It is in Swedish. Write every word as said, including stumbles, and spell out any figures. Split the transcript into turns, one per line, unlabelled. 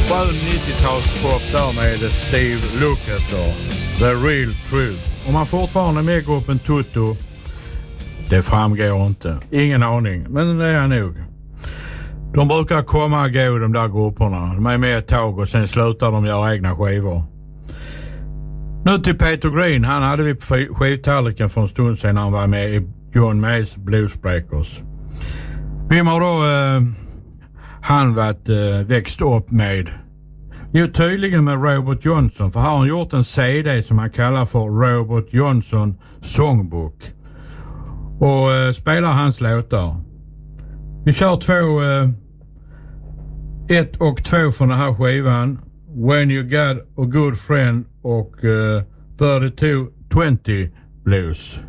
skön nittio-talspop där med Steve Lukather, The Real Truth. Om man fortfarande är med i gruppen Toto, det framgår inte. Ingen aning, men det är nog. De brukar komma och gå, de där grupperna. De är med ett tag och sen slutar de göra egna skivor. Nu till Peter Green. Han hade vi på skivtallriken för en stund sedan. Han var med i John Mayes Bluesbreakers. Vem har då eh, han varit eh, växt upp med? Jo, tydligen med Robert Johnson. För han har gjort en C D som han kallar för Robert Johnson Songbook. Och eh, spelar hans låtar. Vi kör två, eh, ett och två från den här skivan. When You Got a Good Friend och eh, thirty-two twenty Blues.